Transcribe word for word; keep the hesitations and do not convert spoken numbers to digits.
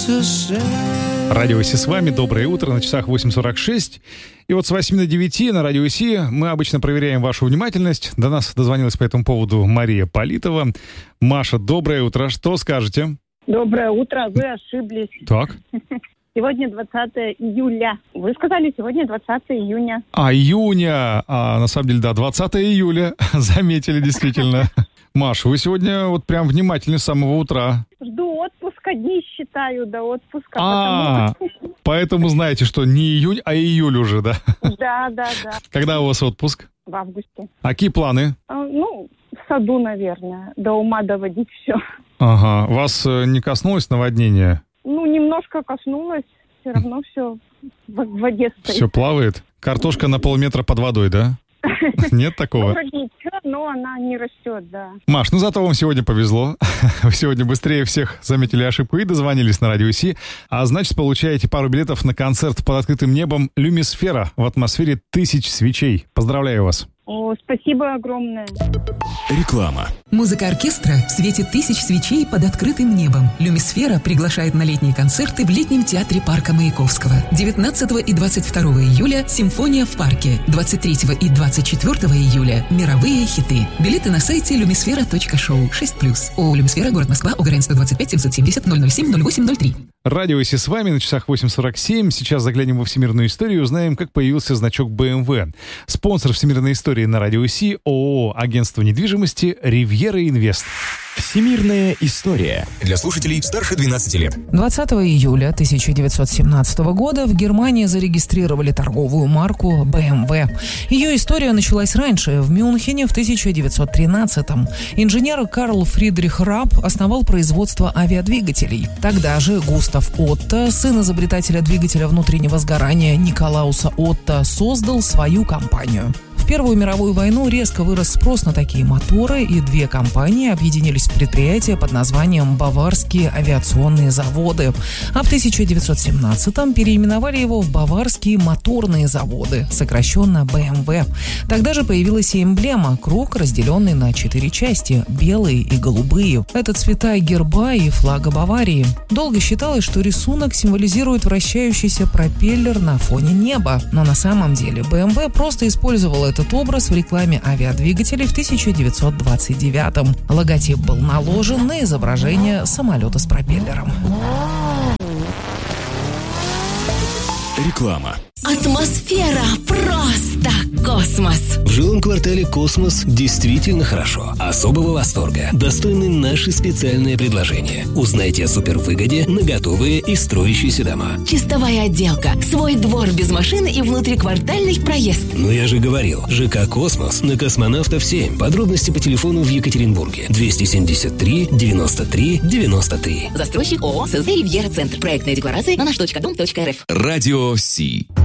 Радио Си с вами, доброе утро, на часах восемь сорок шесть. И вот с восьми до девяти на Радио Си мы обычно проверяем вашу внимательность. До нас дозвонилась по этому поводу Мария Политова. Маша, доброе утро, что скажете? Доброе утро, вы ошиблись. Так. Сегодня двадцатое июля. Вы сказали, сегодня двадцатое июня. А, июня, а на самом деле, да, двадцатое июля. Заметили, действительно. Маша, вы сегодня вот прям внимательны с самого утра. Жду отпуска, дни считаю до отпуска. А, потому... поэтому знаете, что не июнь, а июль уже, да? Да, да, да. Когда у вас отпуск? В августе. А какие планы? А, ну, в саду, наверное. До ума доводить все. Ага. Вас не коснулось наводнение? Ну, немножко коснулось. Все равно все в воде стоит. Все плавает? Картошка на полметра под водой, да? Нет такого? Ну, вроде ничего, но она не растет, да. Маш, ну зато вам сегодня повезло. Вы сегодня быстрее всех заметили ошибку и дозвонились на Радио Си. А значит, получаете пару билетов на концерт под открытым небом «Люмисфера» в атмосфере тысяч свечей. Поздравляю вас. О, спасибо огромное. Реклама. Музыка оркестра в свете тысяч свечей под открытым небом. «Люмисфера» приглашает на летние концерты в летнем театре парка Маяковского. девятнадцатого и двадцать второго июля «Симфония в парке». двадцать третьего и двадцать четвертого июля «Мировые хиты». Билеты на сайте люмисфера точка шоу. шесть плюс. ООО «Люмисфера», город Москва, ОГРН сто двадцать пять семьсот семьдесят ноль ноль семь ноль восемь ноль три. Радио Си с вами на часах восемь сорок семь. Сейчас заглянем во всемирную историю и узнаем, как появился значок бэ эм вэ. Спонсор всемирной истории на Радио Си – ООО «Агентство недвижимости Ривьера Инвест». Всемирная история для слушателей старше двенадцати лет. двадцатого июля тысяча девятьсот семнадцатого года в Германии зарегистрировали торговую марку бэ эм вэ. Ее история началась раньше, в Мюнхене в тысяча девятьсот тринадцатом. Инженер Карл Фридрих Раб основал производство авиадвигателей. Тогда же Густав Отто, сын изобретателя двигателя внутреннего сгорания Николауса Отто, создал свою компанию. В Первую мировую войну резко вырос спрос на такие моторы, и две компании объединились в предприятие под названием «Баварские авиационные заводы». А в тысяча девятьсот семнадцатом переименовали его в «Баварские моторные заводы», сокращенно бэ эм вэ. Тогда же появилась и эмблема – круг, разделенный на четыре части – белые и голубые. Это цвета герба и флага Баварии. Долго считалось, что рисунок символизирует вращающийся пропеллер на фоне неба. Но на самом деле бэ эм вэ просто использовал этот образ в рекламе авиадвигателей в тысяча девятьсот двадцать девятом. Логотип был наложен на изображение самолета с пропеллером. Реклама. Атмосфера просто космос. В жилом квартале «Космос» действительно хорошо. Особого восторга достойны наши специальные предложения. Узнайте о супервыгоде на готовые и строящиеся дома. Чистовая отделка, свой двор без машины и внутриквартальный проезд. Ну я же говорил, ЖК «Космос» на Космонавтов семь. Подробности по телефону в Екатеринбурге. двести семьдесят три девяносто три девяносто три. Застройщик ООО СЗ «Ривьера Центр». Проектная декларация на наш точка дом точка эр эф. Радио Си.